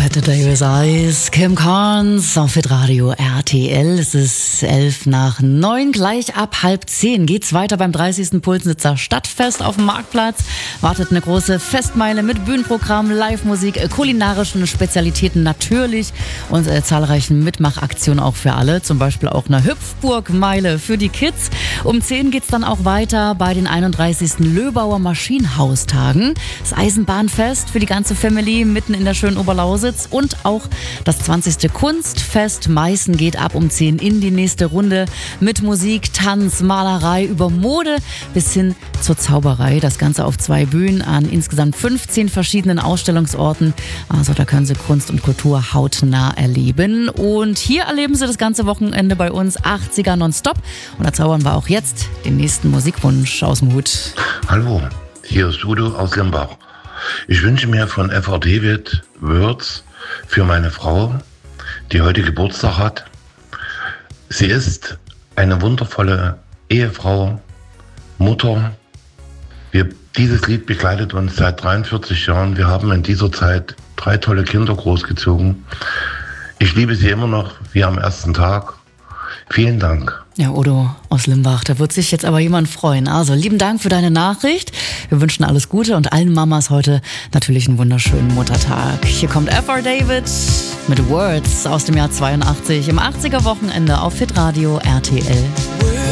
Saturday with Eyes, Kim Carnes auf Hitradio RTL. Es ist 9:11. Gleich ab 9:30 geht's weiter beim 30. Pulsnitzer Stadtfest auf dem Marktplatz. Wartet eine große Festmeile mit Bühnenprogramm, Live-Musik, kulinarischen Spezialitäten natürlich und zahlreichen Mitmachaktionen auch für alle. Zum Beispiel auch eine Hüpfburgmeile für die Kids. Um 10 geht's dann auch weiter bei den 31. Löbauer Maschinenhaustagen. Das Eisenbahnfest für die ganze Family mitten in der schönen Oberlausitz und auch das 20. Kunstfest Meißen geht ab um 10 in die nächste Runde mit Musik, Tanz, Malerei über Mode bis hin zur Zauberei. Das Ganze auf 2 Bühnen an insgesamt 15 verschiedenen Ausstellungsorten. Also da können Sie Kunst und Kultur hautnah erleben. Und hier erleben Sie das ganze Wochenende bei uns 80er nonstop. Und da zaubern wir auch jetzt den nächsten Musikwunsch aus dem Hut. Hallo, hier ist Udo aus Limbach. Ich wünsche mir von F.R. David Words für meine Frau, die heute Geburtstag hat. Sie ist eine wundervolle Ehefrau, Mutter. Dieses Lied begleitet uns seit 43 Jahren. Wir haben in dieser Zeit 3 tolle Kinder großgezogen. Ich liebe sie immer noch wie am ersten Tag. Vielen Dank. Ja, Udo aus Limbach, da wird sich jetzt aber jemand freuen. Also, lieben Dank für deine Nachricht. Wir wünschen alles Gute und allen Mamas heute natürlich einen wunderschönen Muttertag. Hier kommt F.R. David mit Words aus dem Jahr 82 im 80er Wochenende auf Hitradio RTL.